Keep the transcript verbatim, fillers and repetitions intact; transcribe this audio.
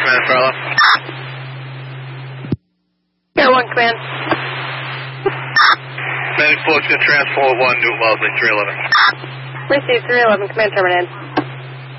Command, Farlow. Air one Command. Commanding Fullerton, transport one, New Wellesley, three eleven. Receive three eleven, Command terminated.